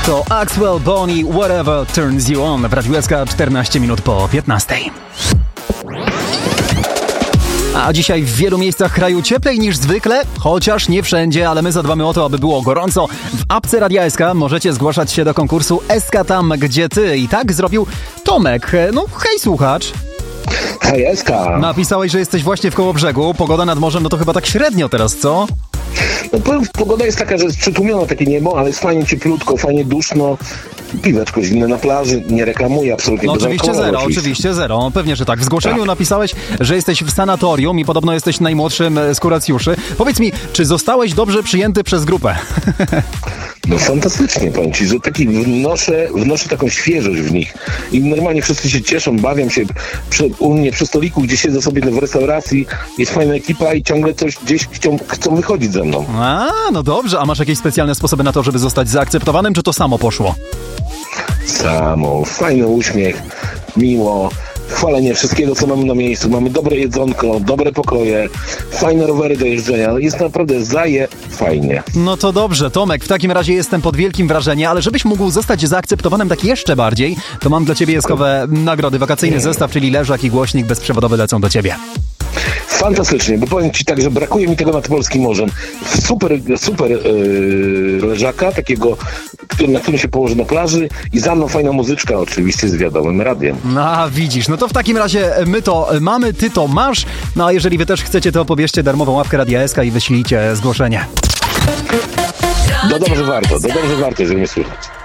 To Axwell, Bonnie, Whatever Turns You On w Radiu SK 14 minut po 15. A dzisiaj w wielu miejscach kraju cieplej niż zwykle, chociaż nie wszędzie, ale my zadbamy o to, aby było gorąco. W apce Radia SK możecie zgłaszać się do konkursu SK Tam, gdzie ty. I tak zrobił Tomek. No hej słuchacz. Hej SK. Napisałeś, że jesteś właśnie w Kołobrzegu. Pogoda nad morzem, no to chyba tak średnio teraz, co? No, pogoda jest taka, że jest przytłumiona takie niebo, ale jest fajnie cieplutko, fajnie duszno. Piweczko zimne na plaży, nie reklamuję absolutnie. No oczywiście zero. Pewnie, że tak. W zgłoszeniu napisałeś, że jesteś w sanatorium i podobno jesteś najmłodszym z kuracjuszy. Powiedz mi, czy zostałeś dobrze przyjęty przez grupę? No fantastycznie, powiem ci, że taki wnoszę taką świeżość w nich i normalnie wszyscy się cieszą, bawią się u mnie przy stoliku, gdzie siedzę sobie w restauracji, jest fajna ekipa i ciągle coś gdzieś chcą wychodzić ze mną. A, no dobrze, a masz jakieś specjalne sposoby na to, żeby zostać zaakceptowanym, czy to samo poszło? Samo, fajny uśmiech, miło, chwalenie wszystkiego, co mamy na miejscu. Mamy dobre jedzonko, dobre pokoje, fajne rowery do jeżdżenia. Jest naprawdę fajnie. No to dobrze, Tomek, w takim razie jestem pod wielkim wrażeniem, ale żebyś mógł zostać zaakceptowanym tak jeszcze bardziej, to mam dla ciebie jeskowe nagrody. Wakacyjny zestaw, czyli leżak i głośnik bezprzewodowy lecą do ciebie. Fantastycznie, bo powiem ci tak, że brakuje mi tego nad polskim morzem. Super leżaka, takiego, na którym się położy na plaży i za mną fajna muzyczka, oczywiście z wiadomym radiem. No widzisz, no to w takim razie my to mamy, ty to masz, no a jeżeli wy też chcecie, to pobierzcie darmową łapkę Radia SK i wyślijcie zgłoszenie. Dobrze warto, żeby mnie słychać.